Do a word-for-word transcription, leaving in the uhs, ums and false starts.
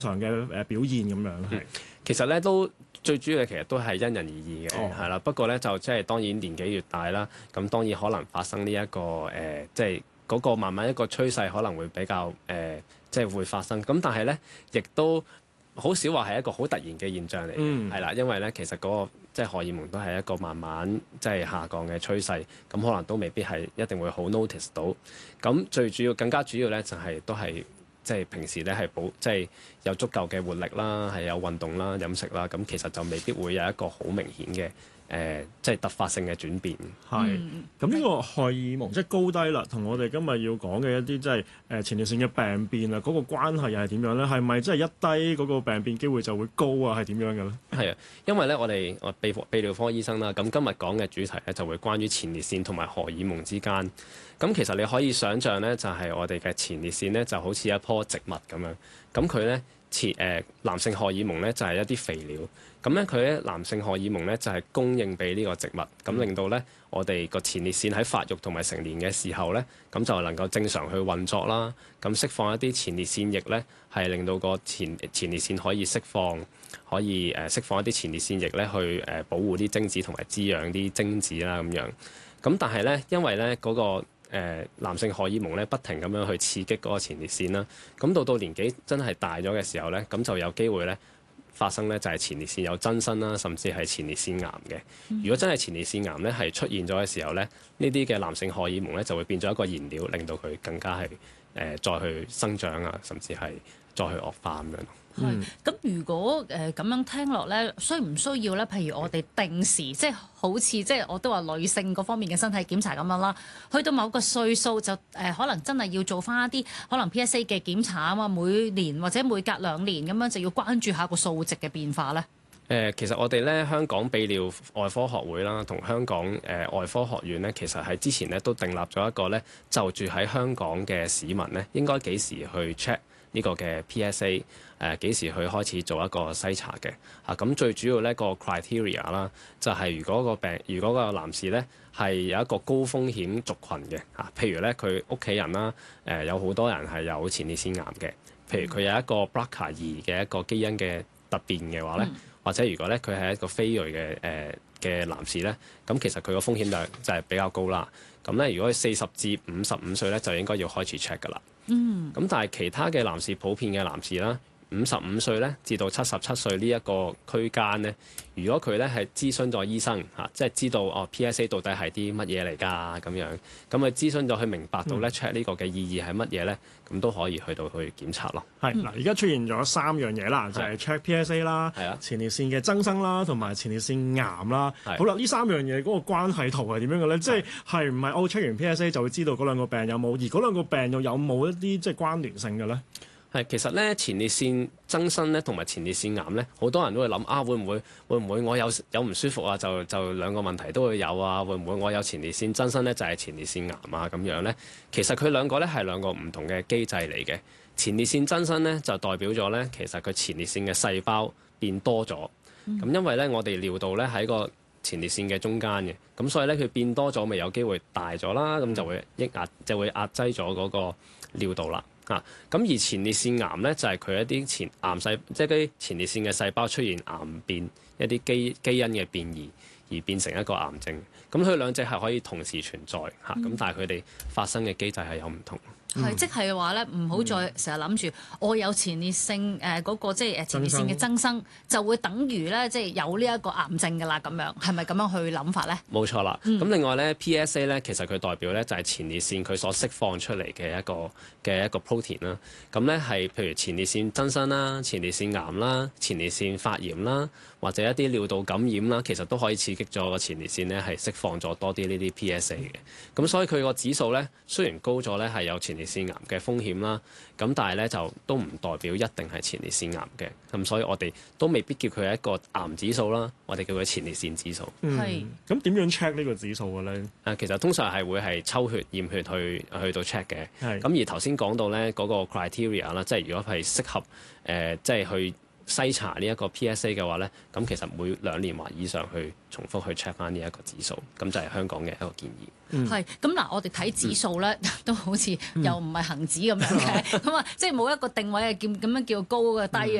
常嘅誒表現咁樣係、 嗯。其實咧都最主要嘅其實都係因人而異嘅，係啦、哦。不過咧就即係當然年紀越大啦，咁當然可能發生呢、這、一個誒、呃，即係嗰個慢慢一個趨勢可能會比較誒、呃，即係會發生。咁但係咧，亦都好少話係一個好突然嘅現象嚟嘅，係啦、嗯。因為咧其實嗰、那個即係荷爾蒙都係一個慢慢即係下降嘅趨勢，咁可能都未必係一定會好 notice 到。咁最主要更加主要咧就係、是、都係。即係平時咧係保即係有足夠嘅活力啦，係有運動啦、飲食啦，咁其實就未必會有一個好明顯嘅誒、呃，即係突發性嘅轉變。 係咁呢個荷爾蒙即係高低啦，同我哋今日要講嘅一啲即係誒前列腺嘅病變啊，嗰、那個關係又係點樣咧？係咪即係一低嗰個病變機會就會高啊？係點樣嘅咧？係啊，因為咧我哋我泌泌尿科醫生啦，咁今日講嘅主題咧就會關於前列腺同埋荷爾蒙之間。咁其實你可以想像咧，就係我哋嘅前列腺咧，就好似一棵植物咁樣。咁佢咧前誒男性荷爾蒙咧就係一啲肥料。咁咧佢咧男性荷爾蒙咧就係供應俾呢個植物，咁令到咧我哋個前列腺喺發育同埋成年嘅時候咧，咁就能夠正常去運作啦。咁釋放一啲前列腺液咧，係令到個前前列腺可以釋放，可以誒釋放一啲前列腺液咧去誒保護啲精子同埋滋養啲精子啦咁樣。咁但係咧，因為咧嗰個誒、呃、男性荷爾蒙咧不停咁樣去刺激嗰個前列腺啦，咁到到年紀真係大咗嘅時候咧，咁就有機會咧發生咧就係前列腺有增生啦，甚至係前列腺癌嘅。如果真係前列腺癌咧係出現咗嘅時候咧，呢啲嘅男性荷爾蒙咧就會變咗一個燃料，令到佢更加係誒、呃、再去生長啊，甚至係再去惡化咁樣。 係，咁如果誒咁、呃、樣聽落咧，需唔需要咧？譬如我哋定時，即係好似即係我都話女性嗰方面嘅身體檢查咁樣啦，去到某個歲數就誒、呃、可能真係要做翻一啲可能 P S A 嘅檢查啊嘛，每年或者每隔兩年咁樣就要關注下個數值嘅變化咧。誒、 呃，其實我哋咧香港泌尿外科學會啦，同香港誒、呃、外科學院咧，其實喺之前咧都訂立咗一個咧，就住喺香港嘅市民咧，應該幾時去 check呢個嘅 P S A。誒幾、呃、時去開始做一個篩查嘅嚇？咁、啊、最主要呢個 criteria 啦，就係、是、如果個病，如果個男士呢係有一個高風險族群嘅嚇、啊，譬如呢，佢屋企人啦，誒、呃、有好多人係有前列腺癌嘅，譬如佢有一個 B R C A 二嘅一個基因嘅突變嘅話呢，嗯、或者如果呢，佢係一個非裔嘅誒嘅男士呢，咁其實佢個風險就就係比較高啦。咁呢，如果四十至五十五歲呢，就應該要開始 check 噶啦。嗯。咁但係其他嘅男士，普遍嘅男士啦。五十五歲咧至到七十七歲呢一個區間咧，如果佢咧係諮詢咗醫生嚇、啊，即係知道哦 P S A 到底係啲乜嘢嚟㗎咁樣，咁佢諮詢咗佢明白到咧 check 呢個嘅意義係乜嘢咧，咁都可以去到去檢查咯。 係嗱，而家出現咗三樣嘢啦，就係、是、check P S A 啦， 係啊， 前列腺嘅增生啦，同埋前列腺癌啦。 係好啦，呢三樣嘢嗰個關係圖係點樣嘅咧？即係係唔係我 check 完 P S A 就會知道嗰兩個病有冇，而嗰兩個病又有冇一啲即係關聯性嘅咧？ 係，其實咧前列腺增生咧同埋前列腺癌咧，好多人都會諗啊，會唔會會唔會我有有唔舒服啊？就就兩個問題都會有啊，會唔會我有前列腺增生咧就係前列腺癌啊咁樣咧？其實佢兩個咧係兩個唔同嘅機制嚟嘅。前列腺增生咧就代表咗咧，其實佢前列腺嘅細胞變多咗。咁、嗯、因為咧我哋尿道咧喺個前列腺嘅中間嘅，咁所以咧佢變多咗，咪有機會大咗啦，咁就會抑壓就會壓擠咗嗰個尿道啦。啊，咁而前列腺癌咧就係、是、佢一啲前癌細，即係啲前列腺嘅細胞出現癌變，一啲基基因嘅變異而變成一個癌症。咁佢兩隻係可以同時存在嚇，咁、嗯、但係佢哋發生嘅機制係有唔同。 係、嗯，即係話咧，唔好再成日諗住我有前列腺誒嗰、呃那個即係誒前列腺嘅增生，就會等於咧即係有呢一個癌症㗎啦。咁樣係咪咁樣去諗法咧？ 冇錯啦。咁、嗯、另外咧 P S A 咧，其實佢代表咧就係前列腺佢所釋放出嚟嘅一個嘅一個 protein 啦。咁咧係譬如前列腺增生啦、前列腺癌啦、前列腺發炎啦，或者一啲尿道感染啦，其實都可以刺激咗個前列腺咧係釋放咗多啲呢啲 P S A 嘅。咁所以佢個指數咧雖然高咗咧係有前列腺癌嘅風險啦，咁但係咧就都唔代表一定係前列腺癌嘅，咁所以我哋都未必叫佢係一個癌指數啦，我哋叫佢前列腺指數。 係、嗯。 咁點樣 check 呢個指數嘅咧？ 誒，其實通常係會係抽血驗血去去到 check 嘅。係是。咁而頭先講到咧嗰個 criteria 啦，即係如果係適合誒，即係去篩查呢一個 P S A 嘅話咧，咁其實每兩年或以上去重複去 check 翻呢一個指數，咁就係香港嘅一個建議。 係咁嗱，我哋睇指數咧，都好似又唔係恒指咁樣嘅，咁啊，即係冇一個定位係叫咁樣叫高嘅低